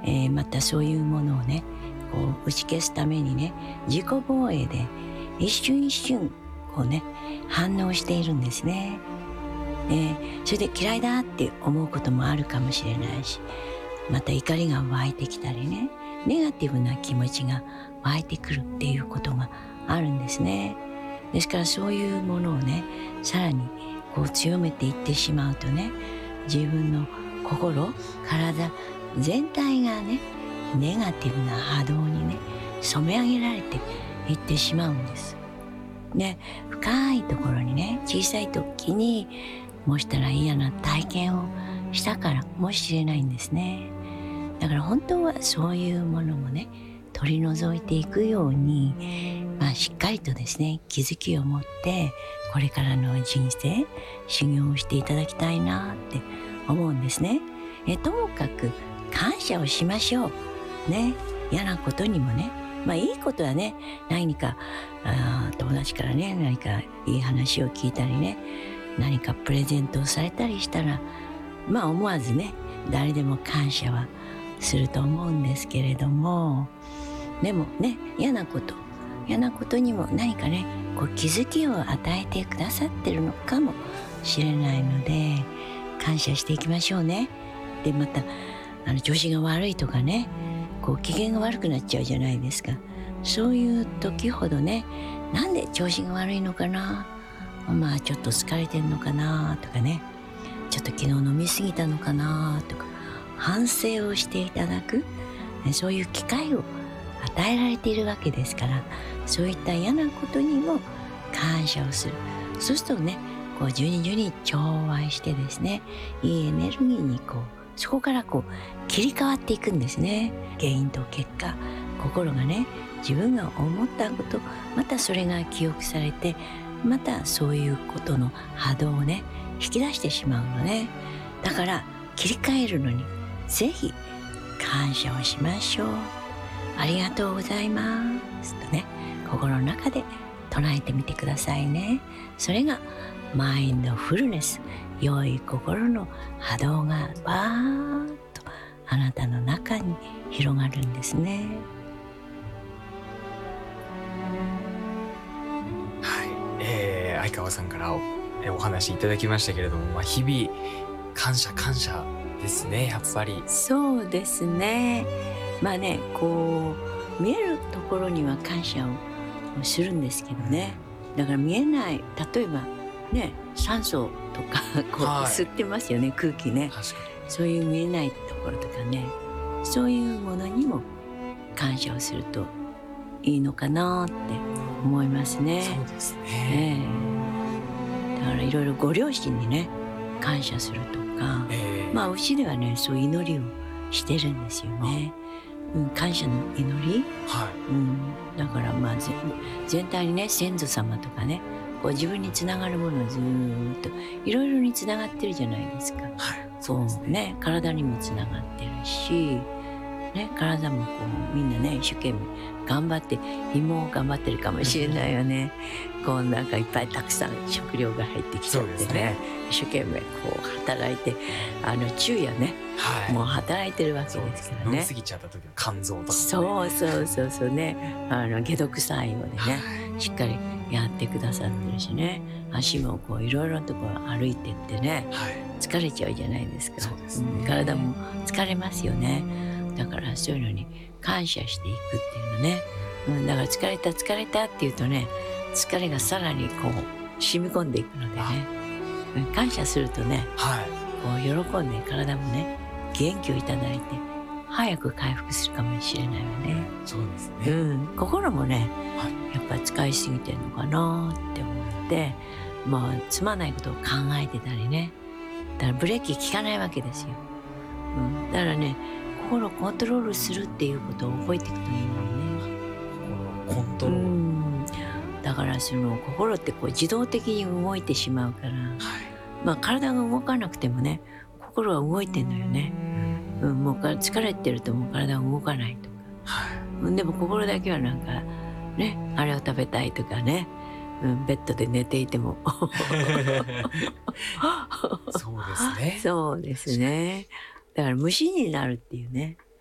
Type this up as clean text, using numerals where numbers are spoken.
またそういうものをねこう打ち消すためにね、自己防衛で一瞬一瞬こうね反応しているんですね。それで嫌いだって思うこともあるかもしれないし、また怒りが湧いてきたりね、ネガティブな気持ちが湧いてくるっていうことがあるんですね。ですからそういうものをねさらにこう強めていってしまうとね、自分の心、体全体がねネガティブな波動にね染め上げられていってしまうんです。で、深いところにね、小さい時にもしたら嫌な体験をしたからもしれないんですね。だから本当はそういうものもね取り除いていくように、しっかりとですね気づきを持ってこれからの人生修行をしていただきたいなって思うんですね。ともかく感謝をしましょうね。嫌なことにもね、いいことはね、何か友達からね何かいい話を聞いたりね、何かプレゼントをされたりしたら、思わずね誰でも感謝はすると思うんですけれども、でもね嫌なことにも何かねこう気づきを与えてくださってるのかもしれないので、感謝していきましょうね。でまた調子が悪いとかね、こう機嫌が悪くなっちゃうじゃないですか。そういう時ほどね、なんで調子が悪いのかな、ちょっと疲れてんのかなとかね、ちょっと昨日飲み過ぎたのかなとか反省をしていただく、そういう機会を与えられているわけですから、そういった嫌なことにも感謝をする。そうするとねこう順に調和してですね、いいエネルギーにこうそこからこう切り替わっていくんですね。原因と結果、心がね自分が思ったこと、またそれが記憶されて、またそういうことの波動をね引き出してしまうのね。だから切り替えるのにぜひ感謝をしましょう。ありがとうございますとね、心の中で唱えてみてくださいね。それがマインドフルネス、良い心の波動がバーッとあなたの中に広がるんですね。 はい、相川さんからお話いただきましたけれども、日々感謝ですね。やっぱりそうですね。こう見えるところには感謝をするんですけどね、だから見えない、例えばね酸素とかこう吸ってますよね、空気ね。 確かにそういう見えないところとかね、そういうものにも感謝をするといいのかなって思いますね。 そうですね。 だからいろいろご両親にね感謝するとか、うちではねそういう祈りをしてるんですよね。感謝の祈り、だから全体にね先祖様とかね、こう自分につながるものをずーっといろいろにつながってるじゃないですか。 そうですね。 体にもつながってるし、体もこうみんなね一生懸命頑張って、胃も頑張ってるかもしれないよね。こうなんかいっぱいたくさん食料が入ってきちゃってね、一生懸命こう働いて昼夜ね、もう働いてるわけですからね。 飲み過ぎちゃった時の肝臓とかもね。 そうね、解毒作用でね、しっかりやってくださってるしね、足もこういろいろなところ歩いてってね、疲れちゃうじゃないですか。 そうですね。 体も疲れますよね。だからそういうのに感謝していくっていうのね、だから疲れたって言うとね、疲れがさらにこう染み込んでいくのでね、感謝するとね、こう喜んで体もね元気をいただいて早く回復するかもしれないわね。 そうですね。 心もね、やっぱり使いすぎてるのかなって思って、つまないことを考えてたりね、だからブレーキ効かないわけですよ。だからね、心をコントロールするっていうことを覚えていくといいのよね。 心をコントロール。 だからその心ってこう自動的に動いてしまうから、体が動かなくてもね心は動いてんのよね。もう疲れてるともう体が動かないとか、でも心だけはなんかね、あれを食べたいとかね、ベッドで寝ていてもそうですね。 そうですね。だから無心になるっていうね、